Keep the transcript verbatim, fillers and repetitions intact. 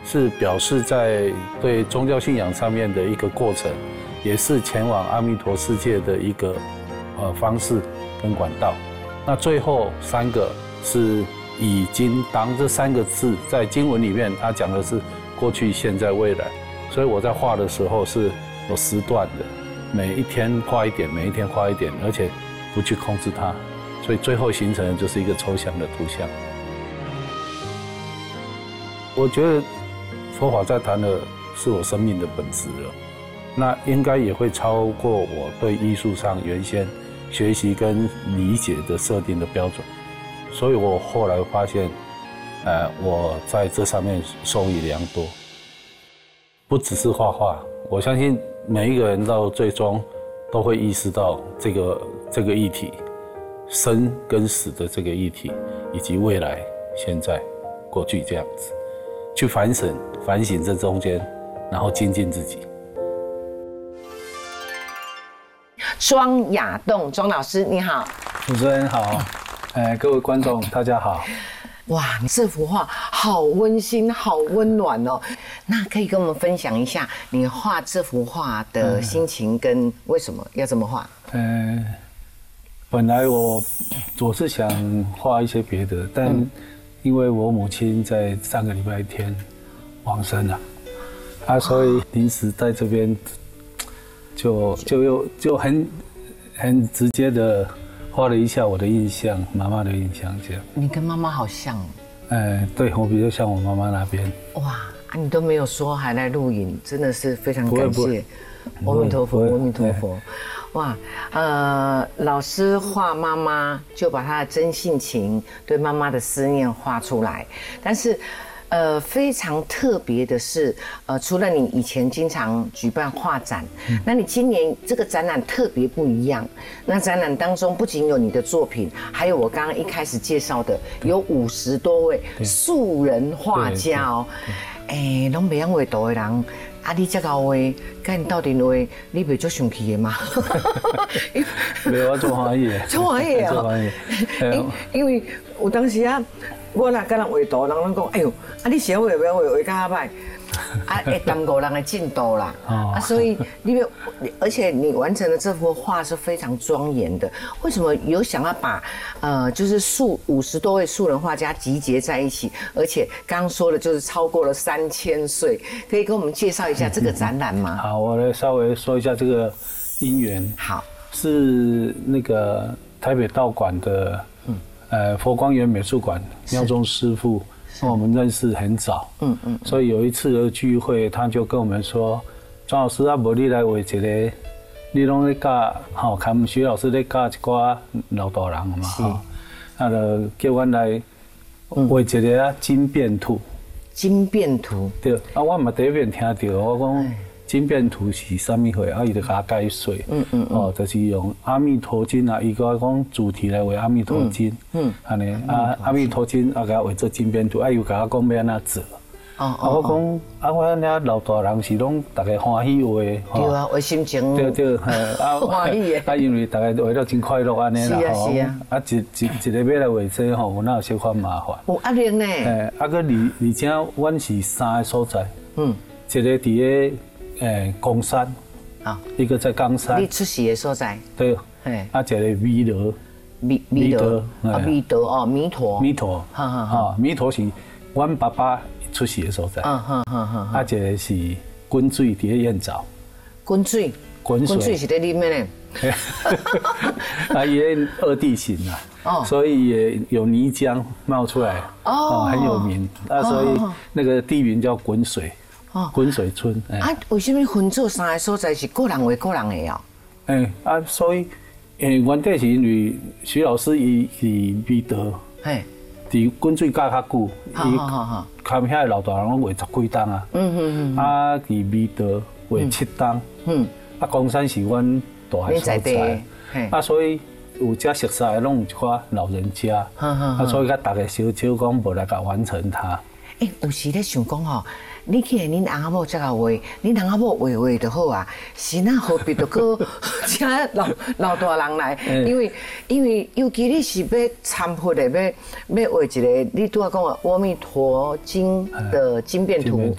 是表示在对宗教信仰上面的一个过程，也是前往阿弥陀世界的一个呃方式跟管道。那最后三个是以今当，这三个字在经文里面，它讲的是过去、现在、未来。所以我在画的时候是有时段的，每一天画一点，每一天画一点，而且不去控制它，所以最后形成的就是一个抽象的图像。我觉得佛法在谈的是我生命的本质了，那应该也会超过我对艺术上原先学习跟理解的设定的标准。所以我后来发现，呃，我在这上面受益良多。不只是画画，我相信每一个人到最终都会意识到这个这个议题，生跟死的这个议题，以及未来、现在、过去这样子，去反省、反省这中间，然后精进自己。 庄雅栋，庄老师你好。 主持人好，呃，各位观众大家好。 哇，你这幅画好温馨，好温暖哦。那可以跟我们分享一下你画这幅画的心情跟为什么要这么画？ 呃，本来我我是想画一些别的，但因为我母亲在上个礼拜天往生了，啊，所以临时在这边就就又就很很直接的画了一下我的印象，妈妈的印象这样。 你跟妈妈好像哦。 呃，对，我比较像我妈妈那边。 哇，啊，你都没有说还来录影，真的是非常感谢。 阿弥陀佛，阿弥陀佛。哇，呃，老师画妈妈，就把他的真性情、对妈妈的思念画出来，但是。呃，非常特别的是，呃，除了你以前经常举办画展，嗯、那你今年这个展览特别不一样。那展览当中不仅有你的作品，还有我刚刚一开始介绍的，有五十多位素人画家哦。哎，拢袂晓画图的人，啊，你这个画，跟你到底画，你袂做生气的吗？ 没有，我做欢喜的， 做欢喜啊！ 做欢喜。 因因为有当时啊。我若跟人画图，人拢讲，哎呦，啊你写画不要画，画较歹，啊会耽误人的进度啦。哦、啊，所以你有，而且你完成的这幅画是非常庄严的。为什么有想要把呃，就是素五十多位素人画家集结在一起？而且刚刚说的就是超过了三千岁，可以跟我们介绍一下这个展览吗？ 好，我来稍微说一下这个因缘。 好， 是那个台北道馆的。呃，佛光园美术馆妙中师傅，我们认识很早，嗯嗯，所以有一次的聚会，他就跟我们说，庄老师啊，无你来画一个，你拢咧教，吼，看徐老师咧教一寡老大人嘛，吼，啊，就叫阮来画一个啊金变图， 金变图， 对，啊，我嘛第一遍听到，我讲。金变图是啥物货？啊，伊就甲我解说，嗯嗯哦，就是用阿弥陀经啊，伊甲我讲主题来画阿弥陀经，嗯，安尼啊，阿弥陀经啊，甲我画做金变图，啊，又甲我讲要安怎做，哦啊，我讲啊，我遐老大人是拢大家欢喜画， 对啊，画心情， 对对，啊， 欢喜的， 啊，因为大家画了真快乐安尼啦， 是啊是啊， 啊，一一一个要来画这吼，有哪有小可麻烦？ 有压力呢， 诶，啊，个而而且阮是三个所在，嗯，一个伫个。诶，公山啊，一个在冈山。 你出世的所在？ 对，哎，啊，一个弥陀， 弥弥陀啊，弥陀哦，弥陀， 弥陀，哈哈哈，弥陀是阮爸爸出世的所在。嗯哼哼哼，啊，一个是滚水伫个燕巢。 滚水， 滚水，滚水是在里面呢。 啊，也二地形啊，哦，所以也有泥浆冒出来，哦，很有名。啊，所以那个地名叫滚水。哦，滚水村。 啊，为什么分做三个所在是个人画个人的哦？ 诶，啊，所以诶，原底是因为徐老师伊是弥陀，嘿，伫滚水教较久，伊看遐老大人拢画十几档啊，嗯嗯嗯，啊，伫弥陀画七档，嗯，啊，光山是阮大汉所在，啊，所以有遮熟悉的拢有一寡老人家，啊，所以甲大家小小讲无来甲完成它。 诶，有时咧想讲吼。你既然恁翁仔某这个画，恁翁仔某画画就好啊，是那何必就搁请老老大人来？因为因为尤其你是要参佛的，要要画一个，你拄仔讲的《阿弥陀经》的经变图，